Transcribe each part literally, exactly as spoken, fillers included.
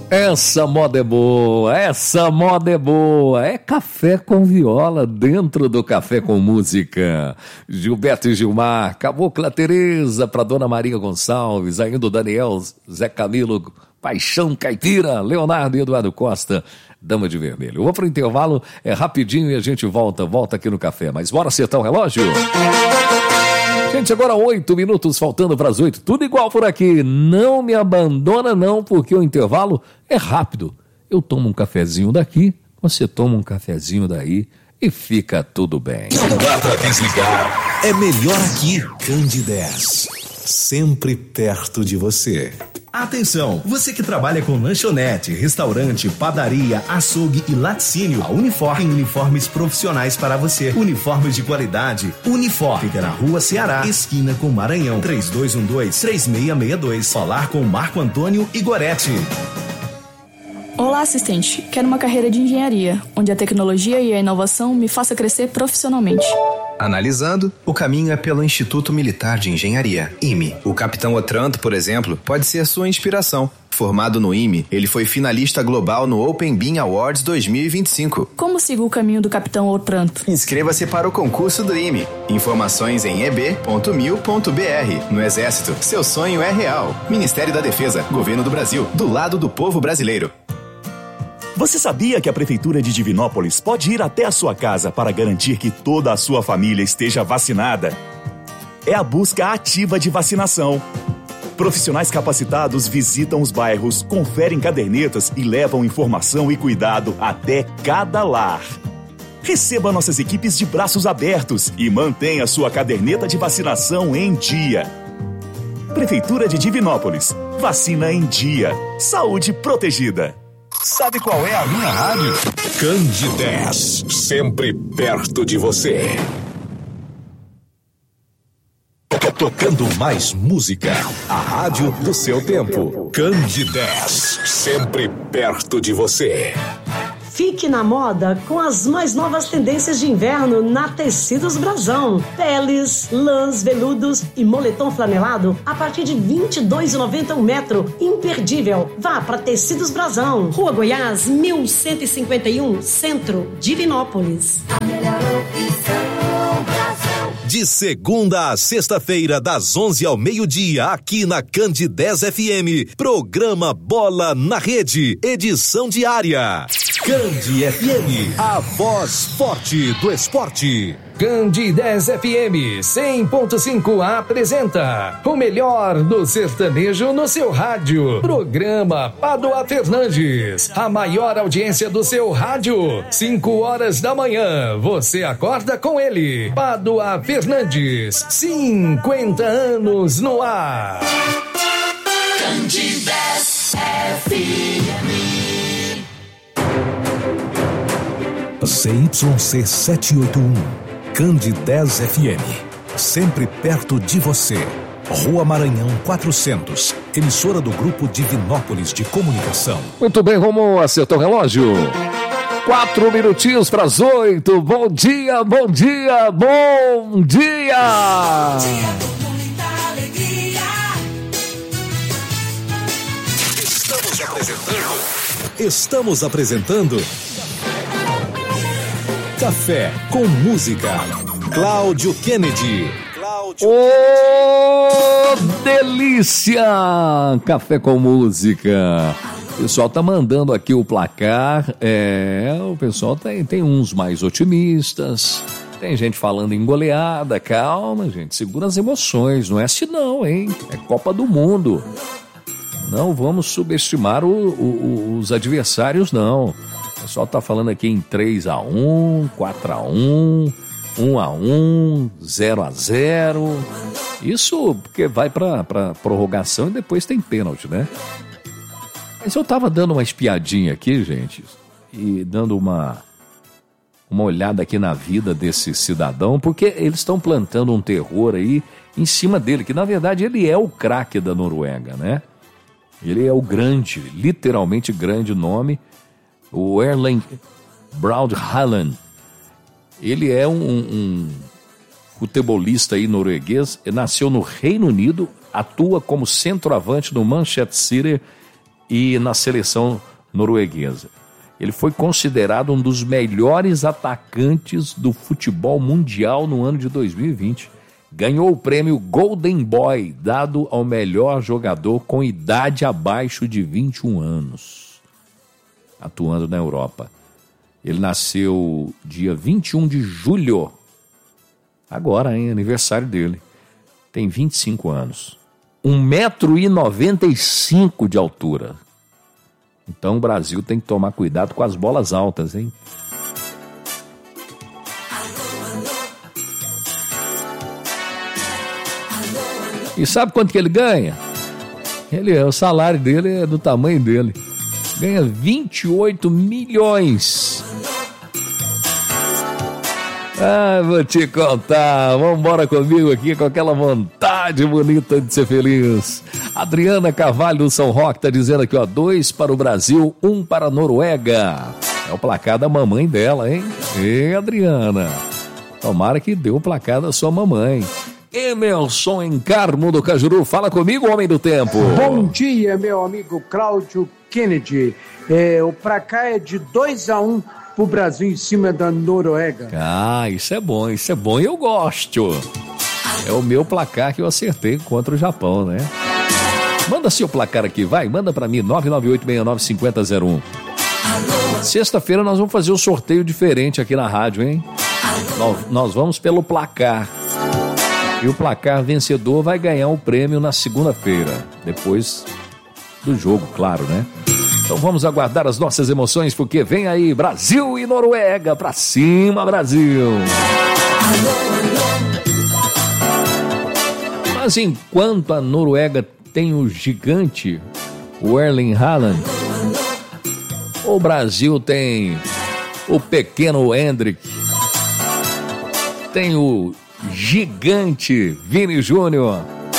Essa moda é boa, essa moda é boa. É café com viola dentro do Café com Música. Gilberto e Gilmar, Cabocla Tereza para Dona Maria Gonçalves, ainda o Daniel, Zé Camilo, Paixão Caipira, Leonardo e Eduardo Costa, Dama de Vermelho. Eu vou pro intervalo, é rapidinho e a gente volta, volta aqui no café. Mas bora acertar o relógio? Gente, agora oito minutos faltando para as oito, tudo igual por aqui. Não me abandona não, porque o intervalo é rápido. Eu tomo um cafezinho daqui, você toma um cafezinho daí e fica tudo bem. Não dá para desligar. É melhor aqui. Candidez, sempre perto de você. Atenção, você que trabalha com lanchonete, restaurante, padaria, açougue e laticínio, a Unifor tem uniformes profissionais para você. Uniformes de qualidade. Unifor fica na Rua Ceará, esquina com Maranhão, três dois um dois, três seis seis dois. Falar com Marco Antônio Igoretti. Olá, assistente. Quero uma carreira de engenharia, onde a tecnologia e a inovação me faça crescer profissionalmente. Analisando, o caminho é pelo Instituto Militar de Engenharia, I M E. O Capitão Otranto, por exemplo, pode ser sua inspiração. Formado no I M E, ele foi finalista global no Open Bean Awards dois mil e vinte e cinco. Como sigo o caminho do Capitão Otranto? Inscreva-se para o concurso do I M E. Informações em e b ponto mil ponto b r. No Exército, seu sonho é real. Ministério da Defesa, Governo do Brasil, do lado do povo brasileiro. Você sabia que a Prefeitura de Divinópolis pode ir até a sua casa para garantir que toda a sua família esteja vacinada? É a busca ativa de vacinação. Profissionais capacitados visitam os bairros, conferem cadernetas e levam informação e cuidado até cada lar. Receba nossas equipes de braços abertos e mantenha sua caderneta de vacinação em dia. Prefeitura de Divinópolis. Vacina em dia. Saúde protegida. Sabe qual é a minha rádio? Candidez, sempre perto de você. Tocando mais música, a rádio do seu tempo. Candidez, sempre perto de você. Fique na moda com as mais novas tendências de inverno na Tecidos Brasão. Peles, lãs, veludos e moletom flanelado a partir de vinte e dois reais e noventa centavos um metro. Imperdível. Vá para Tecidos Brasão. Rua Goiás, mil cento e cinquenta e um, Centro, Divinópolis. A melhor opção, Brasão. De segunda a sexta-feira, das onze ao meio-dia, aqui na Candidez F M. Programa Bola na Rede, edição diária. Candi F M, a voz forte do esporte. Candidez F M cem ponto cinco apresenta o melhor do sertanejo no seu rádio. Programa Padoa Fernandes, a maior audiência do seu rádio. cinco horas da manhã, você acorda com ele. Padoa Fernandes, cinquenta anos no ar. Candidez F M. C Y C setecentos e oitenta e um, Candidez F M, sempre perto de você. Rua Maranhão quatrocentos, emissora do Grupo Divinópolis de Comunicação. Muito bem, vamos acertar o relógio. Quatro minutinhos para as oito. Bom dia, bom dia, bom dia! Bom dia com muita alegria. Estamos apresentando. Estamos apresentando. Café com Música. Cláudio Kennedy. Cláudio Ô, oh, delícia! Café com Música. O pessoal tá mandando aqui o placar. É, o pessoal tem, tem uns mais otimistas. Tem gente falando em goleada. Calma, gente. Segura as emoções. Não é assim não, hein? É Copa do Mundo. Não vamos subestimar o, o, os adversários, não. O pessoal tá falando aqui em três a um, quatro a um, um a um, zero a zero. Isso porque vai pra, pra prorrogação e depois tem pênalti, né? Mas eu tava dando uma espiadinha aqui, gente, e dando uma, uma olhada aqui na vida desse cidadão, porque eles estão plantando um terror aí em cima dele, que na verdade ele é o craque da Noruega, né? Ele é o grande, literalmente grande nome, o Erling Braut Haaland. Ele é um, um futebolista aí norueguês, nasceu no Reino Unido, atua como centroavante no Manchester City e na seleção norueguesa. Ele foi considerado um dos melhores atacantes do futebol mundial no ano de dois mil e vinte. Ganhou o prêmio Golden Boy, dado ao melhor jogador com idade abaixo de vinte e um anos, atuando na Europa. Ele nasceu dia vinte e um de julho, agora, hein, aniversário dele. Tem vinte e cinco anos. um metro e noventa e cinco de altura. Então o Brasil tem que tomar cuidado com as bolas altas, hein? E sabe quanto que ele ganha? Ele, o salário dele é do tamanho dele. Ganha vinte e oito milhões. Ah, vou te contar. Vamos embora comigo aqui com aquela vontade bonita de ser feliz. Adriana Carvalho do São Roque tá dizendo aqui, ó, dois para o Brasil, um para a Noruega. É o placar da mamãe dela, hein? Ei, Adriana. Tomara que dê o placar da sua mamãe. Emerson Encarmo do Cajuru, fala comigo, homem do tempo. Bom dia, meu amigo Cláudio Kennedy. É, o placar é de dois a um pro Brasil em cima da Noruega. Ah, isso é bom, isso é bom e eu gosto. É o meu placar que eu acertei contra o Japão, né? Manda seu placar aqui, vai, manda pra mim, nove nove oito seis nove cinco zero zero um. Sexta-feira nós vamos fazer um sorteio diferente aqui na rádio, hein? Nós, nós vamos pelo placar. E o placar vencedor vai ganhar o prêmio na segunda-feira, depois do jogo, claro, né? Então vamos aguardar as nossas emoções, porque vem aí Brasil e Noruega, pra cima, Brasil! Mas enquanto a Noruega tem o gigante, o Erling Haaland, o Brasil tem o pequeno Endrick, tem o gigante Vini Júnior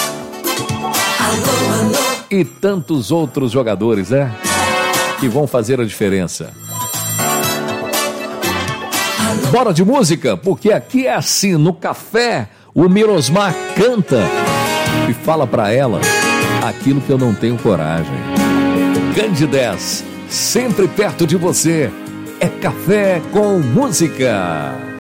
e tantos outros jogadores, né? Que vão fazer a diferença. Bora de música, porque aqui é assim, no café, o Mirosmar canta e fala pra ela aquilo que eu não tenho coragem. Candi dez, sempre perto de você, é Café com Música.